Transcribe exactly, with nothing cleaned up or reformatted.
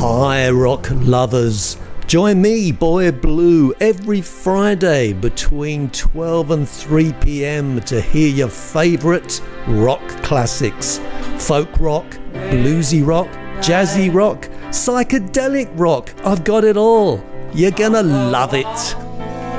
Hi rock lovers, join me Boy Blue every Friday between twelve and three p m to hear your favourite rock classics. Folk rock, bluesy rock, jazzy rock, psychedelic rock, I've got it all. You're gonna love it.